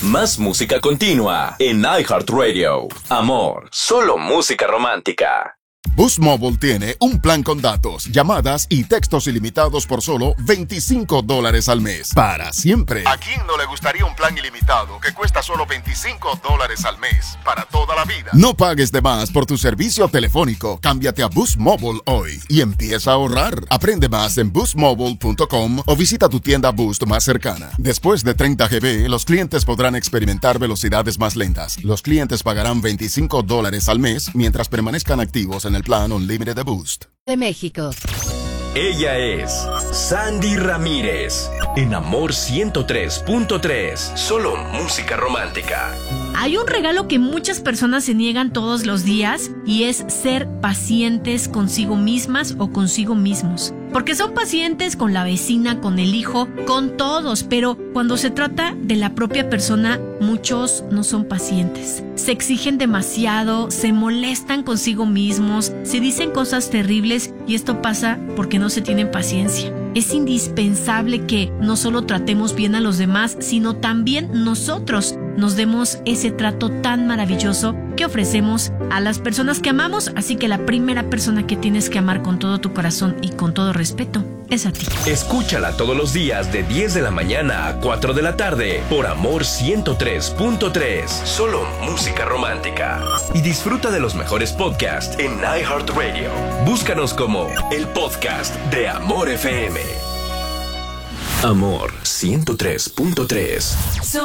Más música continua en iHeartRadio. Amor, solo música romántica. Boost Mobile tiene un plan con datos, llamadas y textos ilimitados por solo $25 al mes. Para siempre. ¿A quién no le gustaría un plan ilimitado que cuesta solo $25 al mes? Para toda la vida. No pagues de más por tu servicio telefónico. Cámbiate a Boost Mobile hoy y empieza a ahorrar. Aprende más en boostmobile.com o visita tu tienda Boost más cercana. Después de 30 GB, los clientes podrán experimentar velocidades más lentas. Los clientes pagarán $25 al mes mientras permanezcan activos en el plan Unlimited de Boost. De México. Ella es Sandy Ramírez en Amor 103.3. Solo música romántica. Hay un regalo que muchas personas se niegan todos los días y es ser pacientes consigo mismas o consigo mismos. Porque son pacientes con la vecina, con el hijo, con todos, pero cuando se trata de la propia persona, muchos no son pacientes. Se exigen demasiado, se molestan consigo mismos, se dicen cosas terribles y esto pasa porque no se tienen paciencia. Es indispensable que no solo tratemos bien a los demás, sino también nosotros nos demos ese trato tan maravilloso que ofrecemos a las personas que amamos. Así que la primera persona que tienes que amar con todo tu corazón y con todo respeto es a ti. Escúchala todos los días de 10 de la mañana a 4 de la tarde por Amor 103.3. Solo música romántica. Y disfruta de los mejores podcasts en iHeartRadio. Búscanos como el podcast de Amor FM. Amor 103.3.